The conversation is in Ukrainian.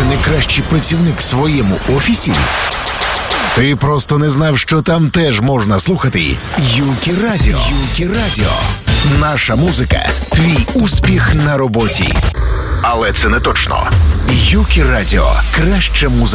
не кращий працівник в своєму офісі? Ти просто не знав, що там теж можна слухати Юкі Радіо. Юкі Радіо. Наша музика – твій успіх на роботі. Але це не точно. Юкі Радіо. Краща музика.